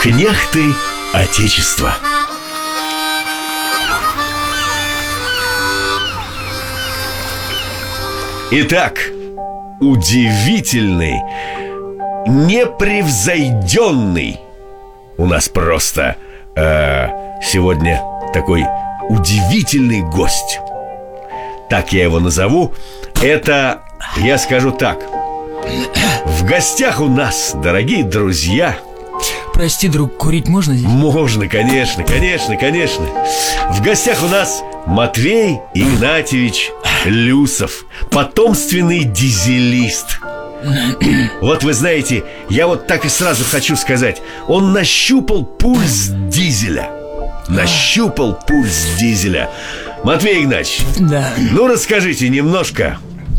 Кнехты Отечества. Итак, удивительный, непревзойденный у нас просто сегодня такой удивительный гость. Так я его назову. Это, я скажу так: в гостях у нас, дорогие друзья. Прости, друг, курить можно здесь? Можно, конечно. В гостях у нас Матвей Игнатьевич Люсов, потомственный дизелист. Вот вы знаете, я вот так и сразу хочу сказать: он нащупал пульс дизеля. Матвей Игнатьевич, да. Ну расскажите немножко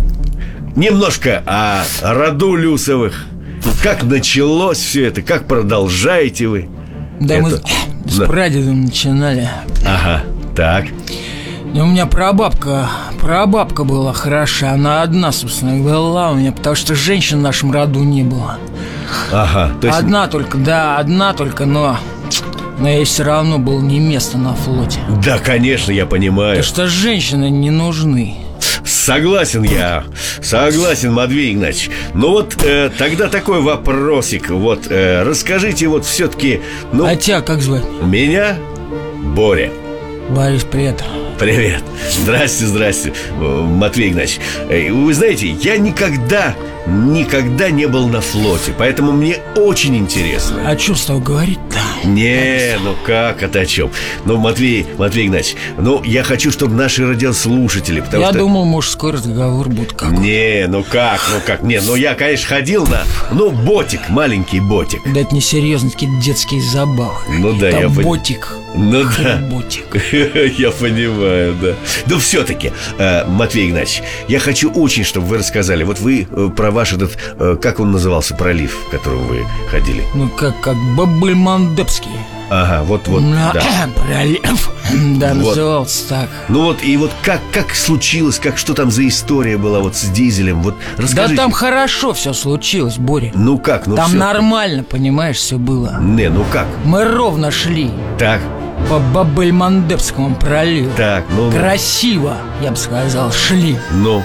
о роду Люсовых. Как началось все это, как продолжаете вы? Да, мы с прадедом начинали. Ага, так. У меня прабабка была хороша. Она одна, собственно, была у меня, потому что женщин в нашем роду не было. Ага, то есть... Одна только, но ей все равно было не место на флоте. Да, конечно, я понимаю. Потому что женщины не нужны. Согласен, Матвей Игнатьевич. Ну вот тогда такой вопросик. Вот расскажите вот все-таки... А тебя как звать? Меня Боря. Борис, привет. Привет. Здрасте, Матвей Игнатьевич. Вы знаете, я никогда не был на флоте, поэтому мне очень интересно. А что с тобой говорить-то? Не, ну как, это о чем? Ну, Матвей Игнатьевич, я хочу, чтобы наши радиослушатели, Я думал, мужской разговор будет какой-то. Не, ну как? Не, я, конечно, ходил на... ботик, маленький ботик. Да это не серьезно, такие детские забавы. Ну да, это я понимаю. Ботик. Ну да. Ботик. Я понимаю, да. Но все-таки, Матвей Игнатьевич, я хочу очень, чтобы вы рассказали. Вот вы про ваш этот, как он назывался, пролив, в котором вы ходили? Ну, как Бабельмандепский. Ага, вот, да. Пролив. Да, вот. Назывался так. Ну вот, и вот как случилось, что там за история была вот с дизелем? Вот расскажите. Да там хорошо все случилось, Боря. Ну как? Там все... нормально, понимаешь, все было. Не, ну как? Мы ровно шли. Так. По Бабельмандепскому проливу. Так, ну... Красиво, я бы сказал, шли. Ну?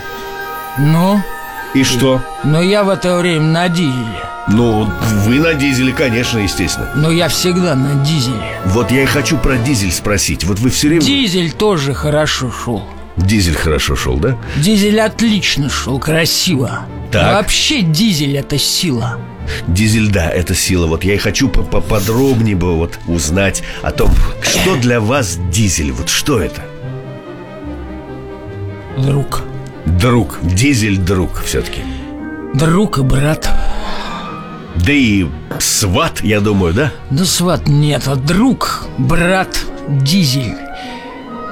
И что? Но я в это время на дизеле. Ну, вы на дизеле, конечно, естественно. Но я всегда на дизеле. Вот я и хочу про дизель спросить. Вот вы все время... Дизель тоже хорошо шел. Дизель хорошо шел, да? Дизель отлично шел, красиво. Так. Вообще дизель — это сила. Дизель, да, это сила. Вот я и хочу поподробнее бы вот узнать о том, что для вас дизель. Вот что это? Друг. Дизель друг все-таки. Друг и брат. Да и сват, я думаю, да? Да сват нет, а друг, брат, дизель.